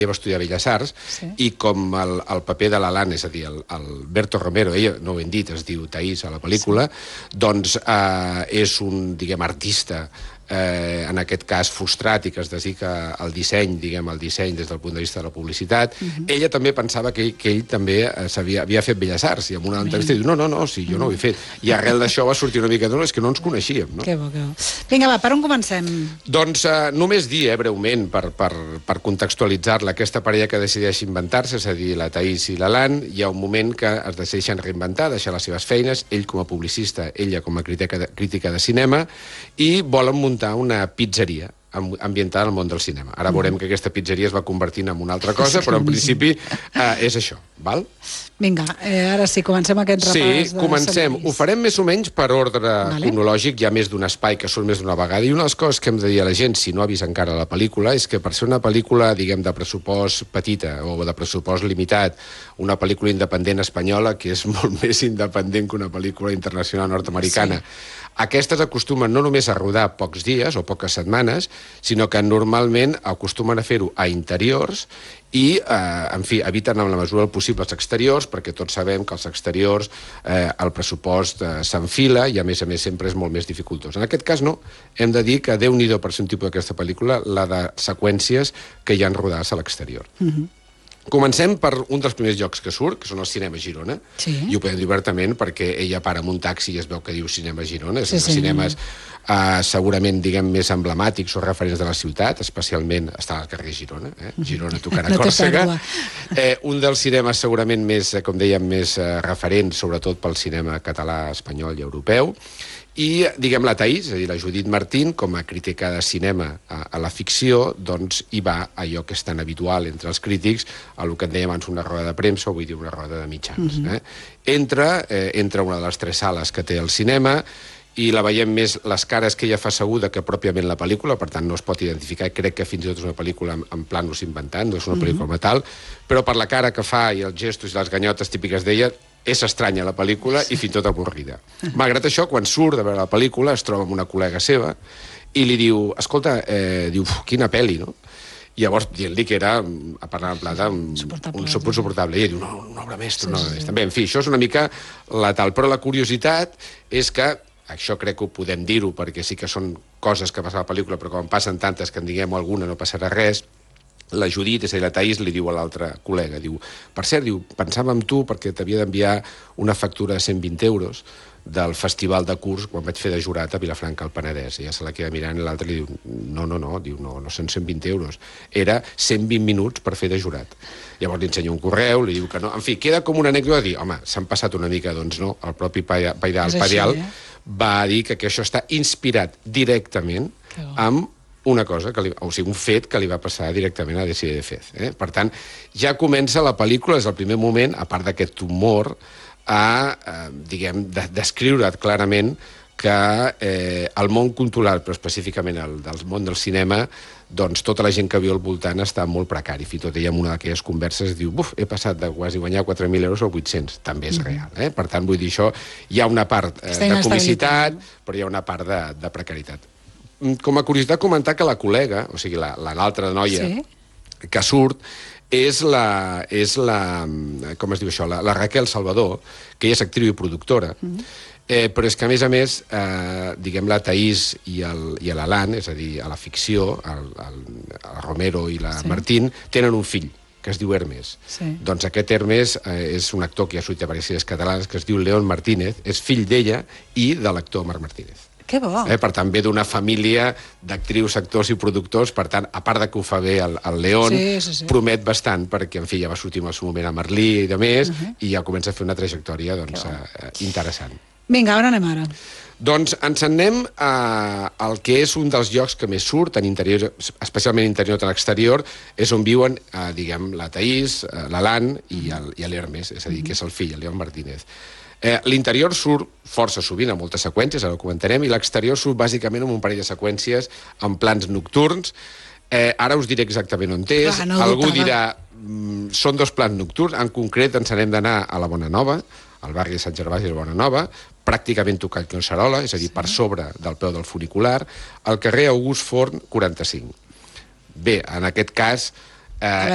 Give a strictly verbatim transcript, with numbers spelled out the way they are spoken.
va estudiar Belles Arts, sí. I com el, el paper de l'Alan, és a dir, el, el Berto Romero, ella, no ho hem dit, es diu Taís a la pel·lícula, sí. Doncs eh, és un, diguem, artista, eh, en aquest cas frustrat i que es dedica al disseny, diguem, al disseny des del punt de vista de la publicitat. Uh-huh. Ella també pensava que ell, que ell també havia, havia fet Belles Arts, i en una entrevista diu, no, no, no, sí, jo no ho he fet. I arrel d'això va sortir una mica de no, és que no ens coneixíem, no? Que bo, que bo. Vinga, va, per on comencem? Doncs eh, només dir, eh, breument, per, per, per contextualitzar-la, aquesta parella que decideix inventar-se, és a dir, la Taís i l'Alan, hi ha un moment que es decideixen reinventar, deixar les seves feines, ell com a publicista, ella com a crítica de, crítica de cinema, i volen muntar una pizzeria ambientada al món del cinema. Ara veurem que aquesta pizzeria es va convertint en una altra cosa, però en principi eh, és això, val? Vinga, eh, ara sí, comencem aquest repàs. Sí, comencem. Ho farem més o menys per ordre vale. Cronològic, hi ha més d'un espai que surt més d'una vegada, i una de les coses que hem de dir a la gent, si no ha vist encara la pel·lícula, és que per ser una pel·lícula, diguem, de pressupost petita o de pressupost limitat, una pel·lícula independent espanyola, que és molt més independent que una pel·lícula internacional nord-americana, sí. Aquestes acostumen no només a rodar pocs dies o poques setmanes, sinó que normalment acostumen a fer-ho a interiors i, eh, en fi, eviten en la mesura del possible els exteriors, perquè tots sabem que els exteriors, eh, el pressupost eh, s'enfila i, a més a més, sempre és molt més dificultós. En aquest cas, no. Hem de dir que Déu-n'hi-do per ser un tipus d'aquesta pel·lícula, la de seqüències que hi han rodades a l'exterior. Mhm. Comencem per un dels primers llocs que surt, que són els cinemes Girona, sí. I ho podem dir obertament perquè ella para amb un taxi i es veu que diu Cinema Girona, és sí, sí. Cinemes eh, segurament, diguem, més emblemàtics o referents de la ciutat, especialment està al carrer Girona, eh? Girona tocarà no Còrsega. Eh, un dels cinemes segurament més, com dèiem, més eh, referents, sobretot pel cinema català, espanyol i europeu. I, diguem, la Taís, és a dir, la Judit Martín, com a crítica de cinema a, a la ficció, doncs hi va allò que és tan habitual entre els crítics, a el que en dèiem abans una roda de premsa, o vull dir una roda de mitjans. Uh-huh. eh? Entra, eh, entra una de les tres sales que té el cinema, i la veiem més les cares que ella fa seguda que pròpiament la pel·lícula, per tant no es pot identificar, i crec que fins i tot és una pel·lícula en, en planos inventant, no és una pel·lícula uh-huh. metal, però per la cara que fa i els gestos i les ganyotes típiques d'ella, és estranya la pel·lícula i fins i tot avorrida. Malgrat això, quan surt de veure la pel·lícula, es troba amb una col·lega seva i li diu, escolta, eh, diu, quina pel·li, no? I llavors, dient-li que era, a parlar en plata, un suportable. I ella diu, no, una obra mestra, una obra mestra. Bé, en fi, això és una mica la tal. Però la curiositat és que, això crec que ho podem dir-ho, perquè sí que són coses que passen a la pel·lícula, però quan passen tantes que en diguem alguna no passarà res, la Judit, és a dir, la Taís, li diu a l'altra col·lega, diu, per cert, diu, pensava en tu perquè t'havia d'enviar una factura de cent vint euros del festival de curs quan vaig fer de jurat a Vilafranca, al Penedès. I ja se la queda mirant i l'altre li diu, no, no, no, diu, no, no són cent vint euros, era cent vint minuts per fer de jurat. Llavors li ensenya un correu, li diu que no, en fi, queda com una anècdota de dir, home, s'han passat una mica, doncs no, el propi Paidal Padial va dir que això està inspirat directament amb una cosa, que li, o sigui, un fet que li va passar directament a Desi de Fez. Eh? Per tant, ja comença la pel·lícula, des del primer moment, a part d'aquest humor, a, eh, diguem, de, descriure clarament que eh, el món cultural, però específicament el del món del cinema, doncs tota la gent que viu al voltant està molt precari. Fins i tot ella en una d'aquelles converses diu, buf, he passat de quasi guanyar quatre mil euros a vuit-cents. També és real. Eh? Per tant, vull dir això, hi ha una part eh, de comicitat, però hi ha una part de, de precarietat. Com a curiositat, comentar que la col·lega, o sigui, l'altra noia sí. que surt, és la, és la, com es diu això, la, la Raquel Salvador, que ella és actriu i productora, mm-hmm. eh, però és que, a més a més, eh, diguem, la Taís i l'Alan, és a dir, a la ficció, el, el, el Romero i la sí. Martín, tenen un fill, que es diu Hermes. Sí. Doncs aquest Hermes eh, és un actor que ja ha sortit a diverses sèries catalanes, que es diu León Martínez, és fill d'ella i de l'actor Marc Martínez. Que bo. Eh, per tant, ve d'una família d'actrius, actors i productors, per tant, a part de que ho fa bé el, el León, sí, sí, sí. promet bastant, perquè, en fi, ja va sortir en el seu moment a Merlí i de més, uh-huh. i ja comença a fer una trajectòria, doncs, eh, interessant. Vinga, on anem ara? Doncs ens en anem a, al que és un dels llocs que més surt, en interior, especialment interior a l'exterior, és on viuen, eh, diguem, la Taís, eh, l'Alan i l'Hermes, és a dir, que és el fill, el León Martínez. Eh, L'interior surt força sovint, a moltes seqüències, ara ho comentarem, i l'exterior surt bàsicament amb un parell de seqüències en plans nocturns. Eh, ara us diré exactament on és. Ah, no Algú dubtava. dirà, mm, són dos plans nocturns, en concret ens n'hem d'anar a la Bona Nova, al barri de Sant Gervasi de la Bona Nova, pràcticament tocant Collserola, és a dir, per sobre del peu del funicular, al carrer August Forn quaranta-cinc. Bé, en aquest cas... Eh,